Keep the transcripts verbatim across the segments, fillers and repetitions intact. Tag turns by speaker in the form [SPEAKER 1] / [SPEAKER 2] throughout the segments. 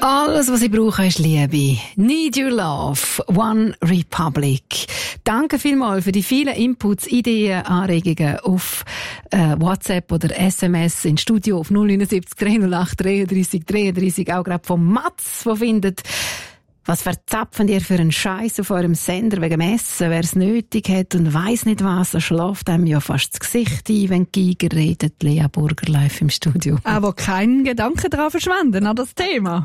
[SPEAKER 1] Alles, was ich brauche, ist Liebe. Need Your Love, One Republic. Danke vielmals für die vielen Inputs, Ideen, Anregungen auf äh, WhatsApp oder S M S ins Studio auf null neun sieben drei null acht dreiunddreissig dreiunddreissig. Auch gerade von Mats, der findet, was verzapfen ihr für einen Scheiß auf eurem Sender wegen dem Essen? Wer es nötig hat und weiss nicht was, er schläft einem ja fast das Gesicht ein, wenn die Giger redet. Lea Burger live im Studio.
[SPEAKER 2] Aber keinen Gedanken daran verschwenden an das Thema.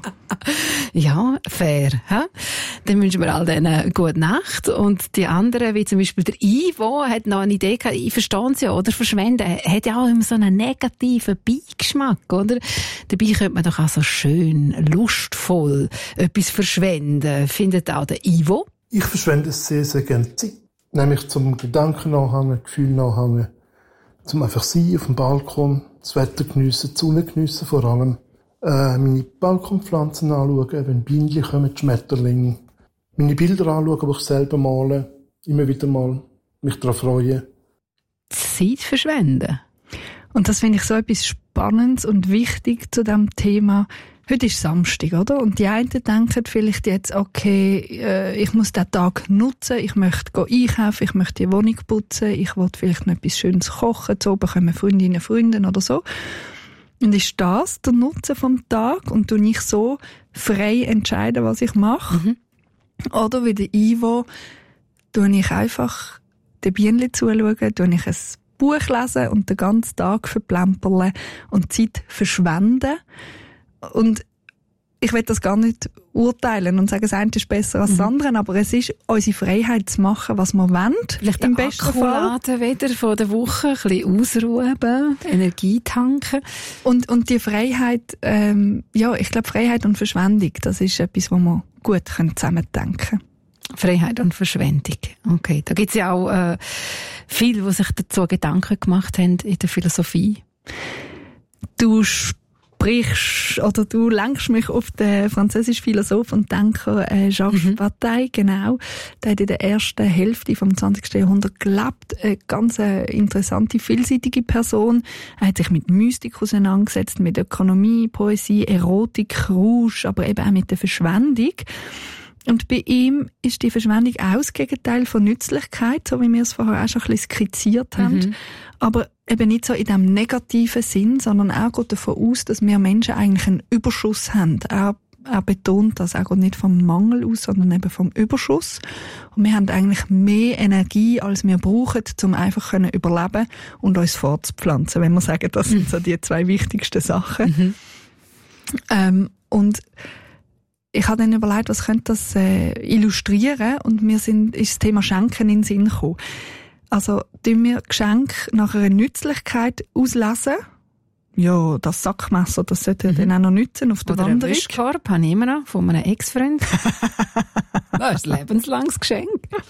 [SPEAKER 1] Ja, fair. He? Dann wünschen wir all denen eine gute Nacht. Und die anderen, wie zum Beispiel der Ivo, hat noch eine Idee gehabt. Ich verstehe es ja, oder? Verschwenden hat ja auch immer so einen negativen Beigeschmack, oder? Dabei könnte man doch auch so schön, lustvoll etwas verschwenden. Findet auch der Ivo?
[SPEAKER 3] Ich verschwende sehr, sehr gerne Zeit. Nämlich zum Gedanken nachhängen, Gefühl nachhängen, zum einfach sein auf dem Balkon, das Wetter geniessen, die Sonne geniessen vor allem, äh, meine Balkonpflanzen anschauen, wenn Bienen kommen, die Schmetterlinge, meine Bilder anschauen, die ich selber male, immer wieder mal mich daran freuen.
[SPEAKER 1] Zeit verschwenden.
[SPEAKER 2] Und das finde ich so etwas Spannendes und wichtig zu diesem Thema. Heute ist Samstag, oder? Und die einen denken vielleicht jetzt, okay, äh, ich muss den Tag nutzen, ich möchte einkaufen, ich möchte die Wohnung putzen, ich will vielleicht noch etwas Schönes kochen, zu oben kommen Freundinnen, Freunde oder so. Und ist das der Nutzen vom Tag? Und tue ich so frei entscheiden, was ich mache? Mhm. Oder wie der Ivo, tue ich einfach den Bienen zuschauen, tue ich ein Buch lesen und den ganzen Tag verplempern und Zeit verschwenden. Und ich will das gar nicht urteilen und sagen, das eine ist besser als das andere, mhm. aber es ist unsere Freiheit zu machen, was wir wollen.
[SPEAKER 1] Vielleicht im besten Fall wieder von der Woche, ein bisschen ausruhen, Energie tanken.
[SPEAKER 2] Und, und die Freiheit, ähm, ja, ich glaube, Freiheit und Verschwendung, das ist etwas, was wir gut zusammen denken können.
[SPEAKER 1] Freiheit und Verschwendung. Okay, da gibt es ja auch äh, viele, die sich dazu Gedanken gemacht haben in der Philosophie.
[SPEAKER 2] Du sprichst oder du lenkst mich auf den französischen Philosoph und Denker äh, Jacques mhm. Bataille, genau. Der hat in der ersten Hälfte vom zwanzigsten Jahrhundert gelebt. Eine ganz äh, interessante, vielseitige Person. Er hat sich mit Mystik auseinandergesetzt, mit Ökonomie, Poesie, Erotik, Rausch, aber eben auch mit der Verschwendung. Und bei ihm ist die Verschwendung auch das Gegenteil von Nützlichkeit, so wie wir es vorher auch schon ein bisschen skizziert haben. Mhm. Aber eben nicht so in diesem negativen Sinn, sondern auch geht davon aus, dass wir Menschen eigentlich einen Überschuss haben. Er, er betont das auch nicht vom Mangel aus, sondern eben vom Überschuss. Und wir haben eigentlich mehr Energie, als wir brauchen, um einfach zu überleben und uns fortzupflanzen. Wenn wir sagen, das sind so die zwei wichtigsten Sachen. Mhm. Ähm, und ich habe dann überlegt, was könnte das äh, illustrieren, und mir sind, ist das Thema Schenken in den Sinn gekommen. Also, tun wir Geschenke nach einer Nützlichkeit auslesen? Ja, das Sackmesser, das sollte mhm. dann auch noch nützen auf der
[SPEAKER 1] Oder
[SPEAKER 2] Wanderung.
[SPEAKER 1] Oder ein Wischkorb habe ich immer noch von einem Ex-Freund. Das ist ein lebenslanges Geschenk.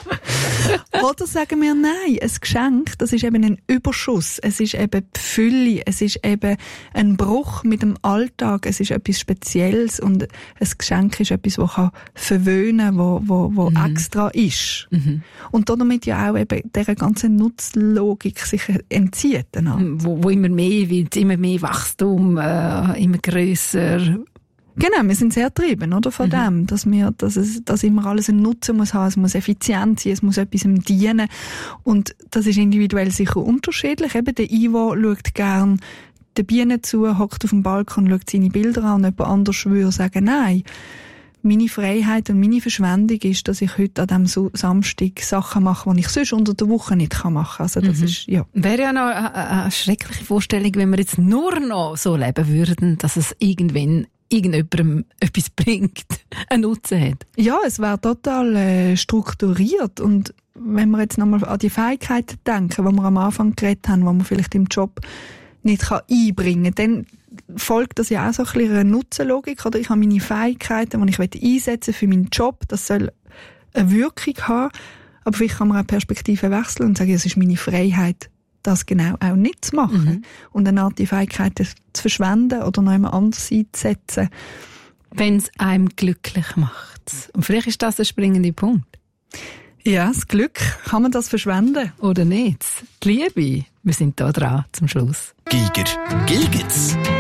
[SPEAKER 2] Oder sagen wir, nein, ein Geschenk, das ist eben ein Überschuss. Es ist eben die Fülle. Es ist eben ein Bruch mit dem Alltag. Es ist etwas Spezielles. Und ein Geschenk ist etwas, das kann verwöhnen, wo, wo, wo mhm. extra ist. Mhm. Und damit ja auch eben dieser ganzen Nutzlogik sich entzieht.
[SPEAKER 1] Wo, wo immer mehr wird, immer mehr Wachstum, äh, immer grösser.
[SPEAKER 2] Genau, wir sind sehr getrieben, oder, von mhm. dem, dass wir, dass es, dass immer alles einen Nutzen muss haben, es muss effizient sein, es muss etwas dienen. Und das ist individuell sicher unterschiedlich. Eben, der Ivo schaut gern den Bienen zu, hockt auf dem Balkon, schaut seine Bilder an, und jemand anders würde sagen, nein. Meine Freiheit und meine Verschwendung ist, dass ich heute an diesem Samstag Sachen mache, die ich sonst unter der Woche nicht machen kann. Also das mhm. ist, ja.
[SPEAKER 1] Wäre ja noch eine, eine schreckliche Vorstellung, wenn wir jetzt nur noch so leben würden, dass es irgendwann irgendjemandem etwas bringt, einen Nutzen hat.
[SPEAKER 2] Ja, es wäre total äh, strukturiert. Und wenn wir jetzt nochmal an die Fähigkeiten denken, die wir am Anfang geredet haben, die man vielleicht im Job nicht kann einbringen kann, dann folgt das ja auch so ein bisschen einer Nutzenlogik. Oder ich habe meine Fähigkeiten, die ich einsetzen will für meinen Job, das soll eine Wirkung haben. Aber vielleicht kann man auch Perspektiven wechseln und sagen, es ist meine Freiheit, das genau auch nicht zu machen. Mhm. Und eine Art die Fähigkeiten zu verschwenden oder noch jemand anders einzusetzen.
[SPEAKER 1] Wenn es einem glücklich macht. Und vielleicht ist das der springende Punkt.
[SPEAKER 2] Ja, das Glück. Kann man das verschwenden?
[SPEAKER 1] Oder nicht? Die Liebe. Wir sind da dran zum Schluss.
[SPEAKER 4] Giger. Gilgit's.